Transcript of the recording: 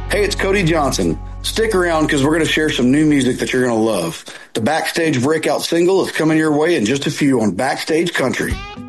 Hey, it's Cody Johnson. Stick around because we're going to share some new music that you're going to love. The Backstage Breakout single is coming your way in just a few on Backstage Country.